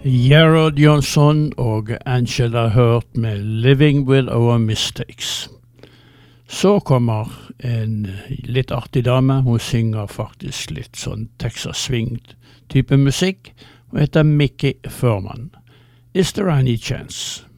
Gerard Johnson og Angela Hurt med Living With Our Mistakes. Så kommer en litt artig dame, hun synger faktisk litt sånn Texas Swing type musikk, og heter Mickey Furman. Is There Any Chance?